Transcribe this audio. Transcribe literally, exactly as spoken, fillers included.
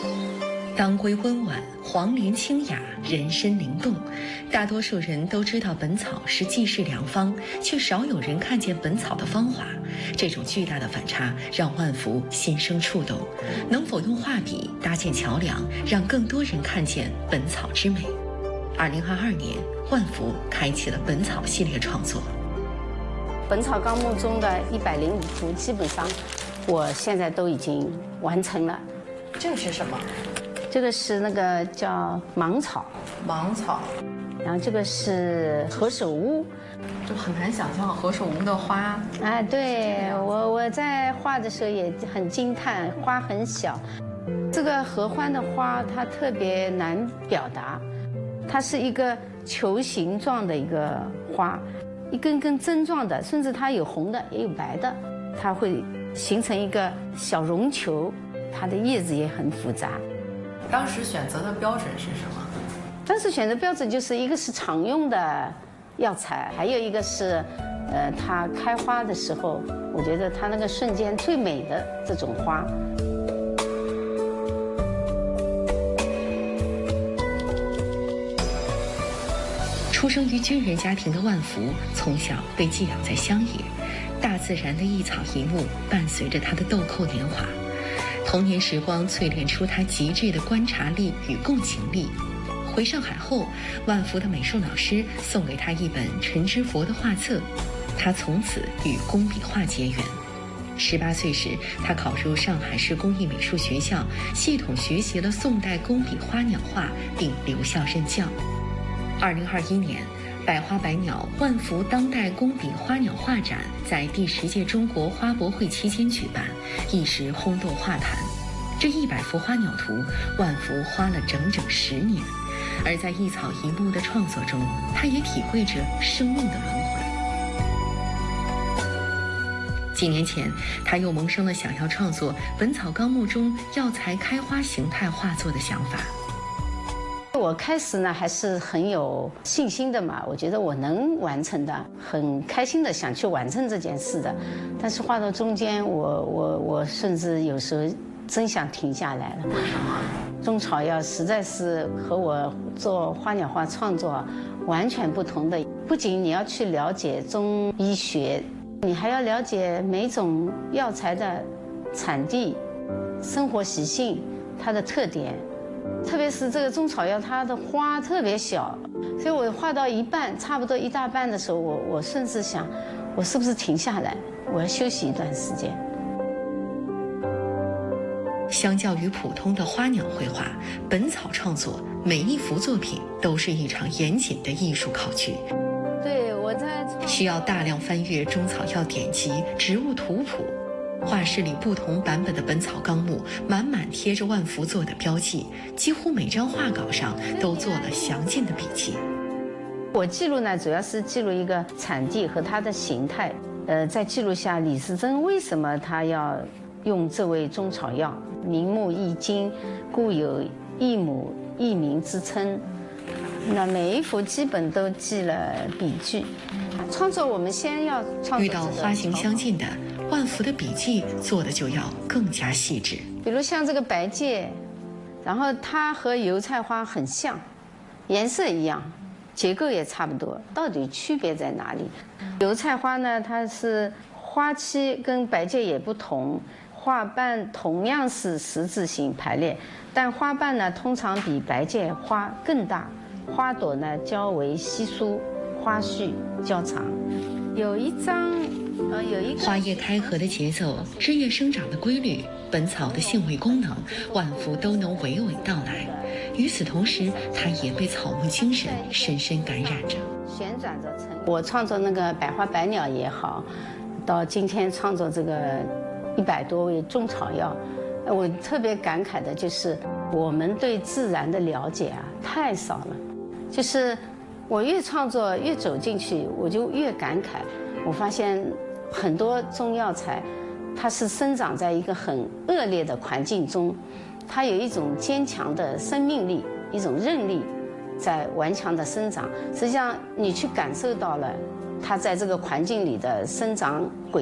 当归温婉，黄连清雅，人参灵动。大多数人都知道本草是济世良方，却少有人看见本草的芳华。这种巨大的反差让万福心生触动。能否用画笔搭建桥梁，让更多人看见本草之美？二零二二年，万福开启了本草系列创作。 《本草纲目》中的一百零五幅，基本上我现在都已经完成了。 这个是什么？ 这个是那个叫芒草， 芒草， 然后这个是何首乌， 就很难想象何首乌的花。 哎，对我我在画的时候也很惊叹，花很小。这个合欢的花它特别难表达，它是一个球形状的一个花，一根根针状的，甚至它有红的也有白的，它会形成一个小绒球，它的叶子也很复杂。 当时选择的标准是什么？ 当时选择标准就是一个是常用的药材，还有一个是，呃，它开花的时候，我觉得它那个瞬间最美的这种花。 出生于军人家庭的万福，从小被寄养在乡野，大自然的一草一木伴随着他的豆蔻年华。童年时光淬炼出他极致的观察力与共情力。回上海后，万福的美术老师送给他一本陈之佛的画册，他从此与工笔画结缘。十八岁时，他考入上海市工艺美术学校，系统学习了宋代工笔花鸟画，并留校任教。二零二一年，百花百鸟万福当代工笔花鸟画展在第十届中国花博会期间举办，一时轰动画坛。这一百幅花鸟图，万福花了整整十年，而在一草一木的创作中，他也体会着生命的轮回。几年前，他又萌生了想要创作《本草纲目》中药材开花形态画作的想法。 我开始呢还是很有信心的嘛，我觉得我能完成的，很开心的想去完成这件事的。但是画到中间，我我我甚至有时候真想停下来了。 为什么？ 中草药实在是和我做花鸟画创作完全不同的。不仅你要去了解中医学，你还要了解每种药材的产地、生活习性、它的特点。特别是这个中草药，它的花特别小，所以我画到一半，差不多一大半的时候，我我甚至想，我是不是停下来，我要休息一段时间。 相较于普通的花鸟绘画，本草创作每一幅作品都是一场严谨的艺术考据。 对，我在需要大量翻阅中草药典籍、植物图谱。画室里不同版本的《本草纲目》满满贴着万福做的标记，几乎每张画稿上都做了详尽的笔记。 我记录呢，主要是记录一个产地和它的形态，呃，再记录下李时珍为什么他要用这味中草药，名目易经，故有一母一名之称。那每一幅基本都记了笔句。创作我们先要创作遇到花型相近的，万福的笔记做的就要更加细致。 比如像这个白芥，然后它和油菜花很像，颜色一样，结构也差不多，到底区别在哪里？油菜花呢，它是花期跟白芥也不同，花瓣同样是十字形排列，但花瓣呢通常比白芥花更大，花朵呢较为稀疏，花序较长。有一张，呃，有一个花叶开合的节奏，枝叶生长的规律，本草的性味功能，万福都能娓娓道来。与此同时，他也被草木精神深深感染着。 旋转着成我创作那个百花百鸟也好，到今天创作这个一百多味中草药，我特别感慨的就是我们对自然的了解啊太少了。就是我越创作越走进去，我就越感慨。我发现很多中药材，它是生长在一个很恶劣的环境中，它有一种坚强的生命力，一种韧力，在顽强的生长。实际上，你去感受到了它在这个环境里的生长轨